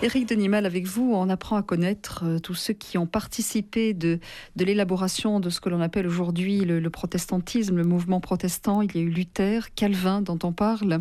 Éric Denimal, avec vous, on apprend à connaître tous ceux qui ont participé de l'élaboration de ce que l'on appelle aujourd'hui le protestantisme, le mouvement protestant. Il y a eu Luther, Calvin, dont on parle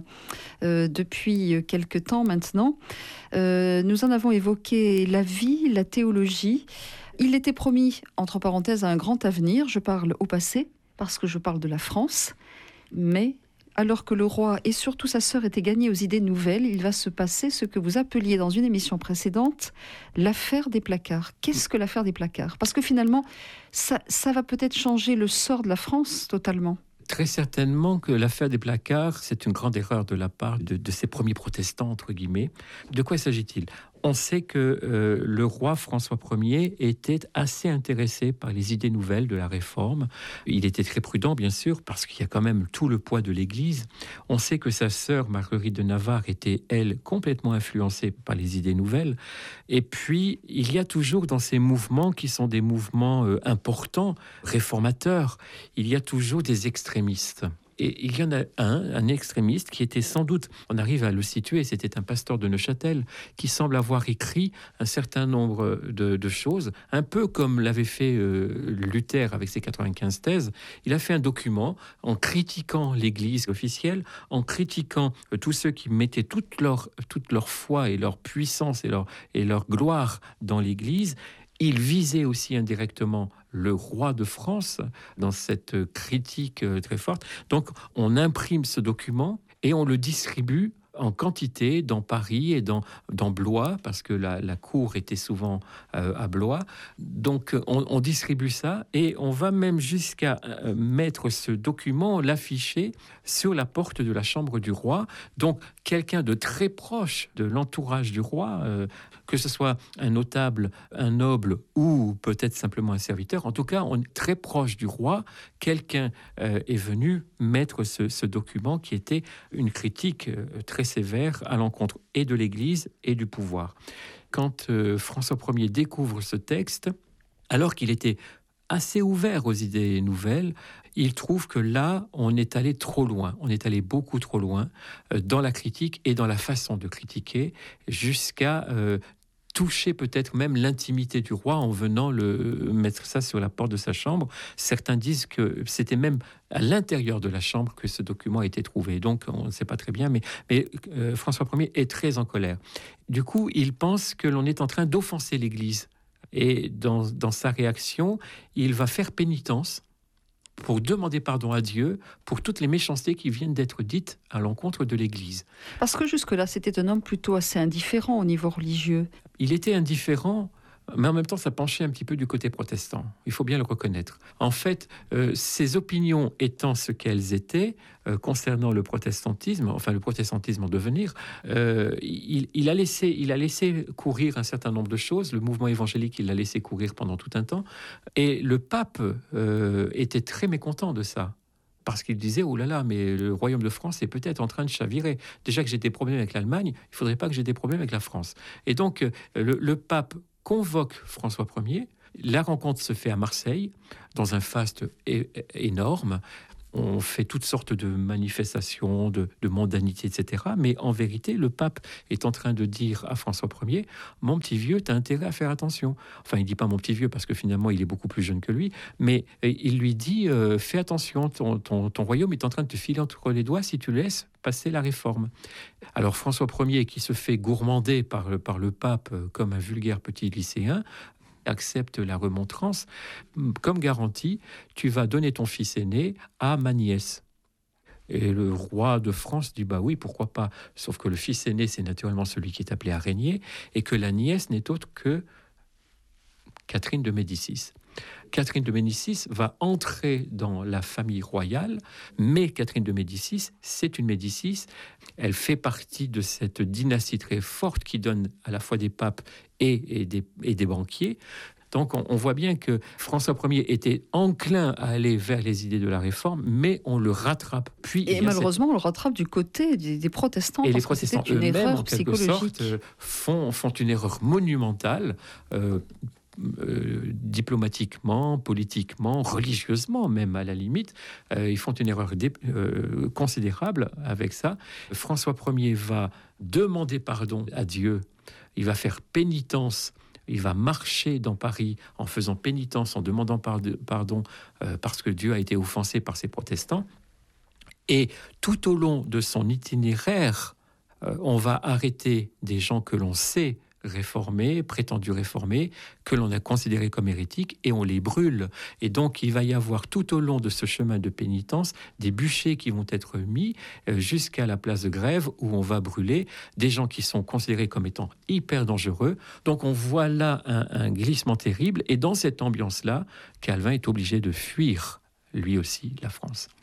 depuis quelque temps maintenant. Nous en avons évoqué la vie, la théologie. Il était promis, entre parenthèses, un grand avenir. Je parle au passé, parce que je parle de la France. Mais alors que le roi et surtout sa sœur étaient gagnés aux idées nouvelles, il va se passer ce que vous appeliez dans une émission précédente l'affaire des placards. Qu'est-ce que l'affaire des placards ? Parce que finalement, ça va peut-être changer le sort de la France totalement. Très certainement que l'affaire des placards, c'est une grande erreur de la part de ces premiers protestants, entre guillemets. De quoi s'agit-il ? On sait que le roi François Ier était assez intéressé par les idées nouvelles de la Réforme. Il était très prudent, bien sûr, parce qu'il y a quand même tout le poids de l'Église. On sait que sa sœur, Marguerite de Navarre, était, elle, complètement influencée par les idées nouvelles. Et puis, il y a toujours dans ces mouvements, qui sont des mouvements importants, réformateurs, il y a toujours des extrémistes. Et il y en a un extrémiste qui était sans doute, on arrive à le situer, c'était un pasteur de Neuchâtel, qui semble avoir écrit un certain nombre de choses, un peu comme l'avait fait Luther avec ses 95 thèses. Il a fait un document en critiquant l'Église officielle, en critiquant tous ceux qui mettaient toute leur foi et leur puissance et leur gloire dans l'Église. Il visait aussi indirectement le roi de France dans cette critique très forte. Donc, on imprime ce document et on le distribue en quantité dans Paris et dans Blois, parce que la cour était souvent à Blois. Donc, on distribue ça et on va même jusqu'à mettre ce document, l'afficher sur la porte de la chambre du roi. Donc, quelqu'un de très proche de l'entourage du roi, que ce soit un notable, un noble ou peut-être simplement un serviteur, en tout cas, on est très proche du roi. Quelqu'un est venu mettre ce document qui était une critique très sévère à l'encontre et de l'Église et du pouvoir. Quand François Ier découvre ce texte, alors qu'il était assez ouvert aux idées nouvelles, il trouve que là, on est allé trop loin. On est allé beaucoup trop loin dans la critique et dans la façon de critiquer, jusqu'à toucher peut-être même l'intimité du roi en venant mettre ça sur la porte de sa chambre. Certains disent que c'était même à l'intérieur de la chambre que ce document a été trouvé. Donc, on ne sait pas très bien, mais François Ier est très en colère. Du coup, il pense que l'on est en train d'offenser l'Église. Et dans sa réaction, il va faire pénitence pour demander pardon à Dieu pour toutes les méchancetés qui viennent d'être dites à l'encontre de l'Église. Parce que jusque-là, c'était un homme plutôt assez indifférent au niveau religieux. Il était indifférent, mais en même temps, ça penchait un petit peu du côté protestant. Il faut bien le reconnaître. En fait, ses opinions étant ce qu'elles étaient concernant le protestantisme en devenir, il a laissé courir un certain nombre de choses. Le mouvement évangélique, il l'a laissé courir pendant tout un temps. Et le pape était très mécontent de ça. Parce qu'il disait, oh là là, mais le royaume de France est peut-être en train de chavirer. Déjà que j'ai des problèmes avec l'Allemagne, il ne faudrait pas que j'ai des problèmes avec la France. Et donc, le pape convoque François Ier. La rencontre se fait à Marseille, dans un faste énorme. On fait toutes sortes de manifestations, de mondanité, etc. Mais en vérité, le pape est en train de dire à François Ier, « Mon petit vieux, tu as intérêt à faire attention. » Enfin, il ne dit pas « mon petit vieux » parce que finalement, il est beaucoup plus jeune que lui. Mais il lui dit « Fais attention, ton royaume est en train de te filer entre les doigts si tu laisses passer la réforme. » Alors François Ier, qui se fait gourmander par le pape comme un vulgaire petit lycéen, accepte la remontrance. Comme garantie, tu vas donner ton fils aîné à ma nièce. Et le roi de France dit, bah oui, pourquoi pas. Sauf que le fils aîné, c'est naturellement celui qui est appelé à régner, et que la nièce n'est autre que Catherine de Médicis. Catherine de Médicis va entrer dans la famille royale, mais Catherine de Médicis, c'est une Médicis. Elle fait partie de cette dynastie très forte qui donne à la fois des papes et des banquiers. Donc on voit bien que François Ier était enclin à aller vers les idées de la réforme, mais on le rattrape. Puis, et malheureusement, on le rattrape du côté des protestants. Et parce les protestants que c'était une eux-mêmes, erreur en quelque sorte, font une erreur monumentale. Diplomatiquement, politiquement, religieusement même à la limite, ils font une erreur considérable avec ça. François Ier va demander pardon à Dieu, il va faire pénitence, il va marcher dans Paris en faisant pénitence, en demandant pardon parce que Dieu a été offensé par ces protestants. Et tout au long de son itinéraire, on va arrêter des gens que l'on sait réformés, prétendus réformés, que l'on a considérés comme hérétiques, et on les brûle. Et donc, il va y avoir tout au long de ce chemin de pénitence des bûchers qui vont être mis jusqu'à la place de Grève, où on va brûler des gens qui sont considérés comme étant hyper dangereux. Donc, on voit là un glissement terrible, et dans cette ambiance-là, Calvin est obligé de fuir, lui aussi, la France.